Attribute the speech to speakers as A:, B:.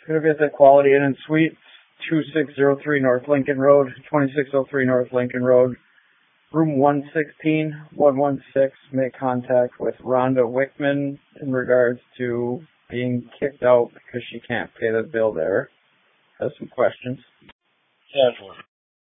A: Gonna visit Quality Inn and Suites, 2603 North Lincoln Road, 2603 North Lincoln Road, room 116, 116. Make contact with Rhonda Wickman in regards to being kicked out because she can't pay the bill there. Has some questions.
B: Casual.